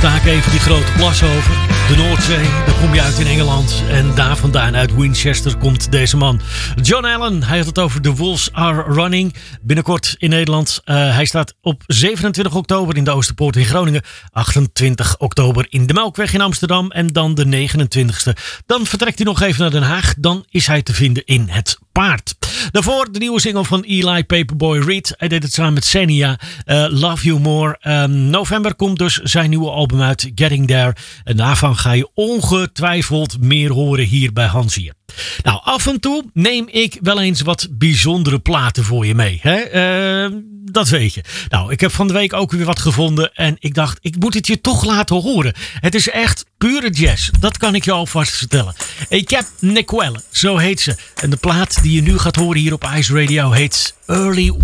sta ik even die grote plas over. De Noordzee, daar kom je uit in Engeland. En daar vandaan uit Winchester komt deze man. John Allen, hij had het over The Wolves Are Running. Binnenkort in Nederland. Hij staat op 27 oktober in de Oosterpoort in Groningen. 28 oktober in de Melkweg in Amsterdam. En dan de 29e. Dan vertrekt hij nog even naar Den Haag. Dan is hij te vinden in Het Paard. Daarvoor de nieuwe single van Eli Paperboy Reed. Hij deed het samen met Xenia. Love You More. November komt dus zijn nieuwe album uit, Getting There. En daarvan ga je ongetwijfeld meer horen hier bij Hans hier. Nou, af en toe neem ik wel eens wat bijzondere platen voor je mee. Hè? Dat weet je. Nou, ik heb van de week ook weer wat gevonden. En ik dacht, ik moet het je toch laten horen. Het is echt pure jazz. Dat kan ik je alvast vertellen. Ik heb Nick Wellen, zo heet ze. En de plaat die je nu gaat horen hier op Ice Radio heet Early